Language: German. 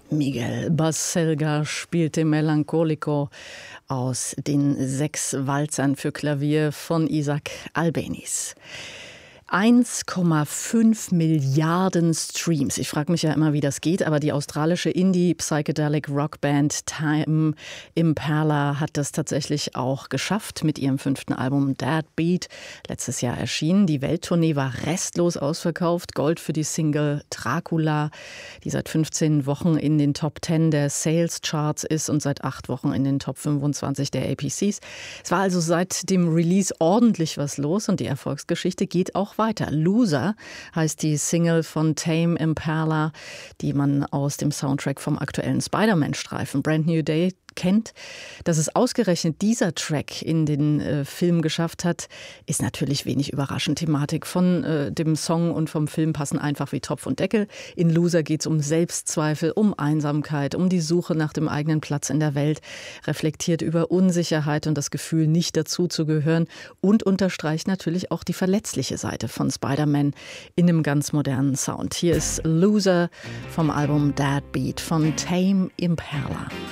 Miguel Baselga spielte Melancholico aus den 6 Walzern für Klavier von Isaac Albéniz. 1,5 Milliarden Streams. Ich frage mich ja immer, wie das geht, aber die australische Indie-Psychedelic-Rockband Time Impala hat das tatsächlich auch geschafft mit ihrem 5. Album Dead Beat, letztes Jahr erschienen. Die Welttournee war restlos ausverkauft. Gold für die Single Dracula, die seit 15 Wochen in den Top 10 der Sales-Charts ist und seit 8 Wochen in den Top 25 der APCs. Es war also seit dem Release ordentlich was los und die Erfolgsgeschichte geht auch weiter. Loser heißt die Single von Tame Impala, die man aus dem Soundtrack vom aktuellen Spider-Man-Streifen Brand New Day kennt. Dass es ausgerechnet dieser Track in den Film geschafft hat, ist natürlich wenig überraschend. Thematik von dem Song und vom Film passen einfach wie Topf und Deckel. In Loser geht es um Selbstzweifel, um Einsamkeit, um die Suche nach dem eigenen Platz in der Welt, reflektiert über Unsicherheit und das Gefühl, nicht dazuzugehören und unterstreicht natürlich auch die verletzliche Seite von Spider-Man in einem ganz modernen Sound. Hier ist Loser vom Album Dead Beat von Tame Impala.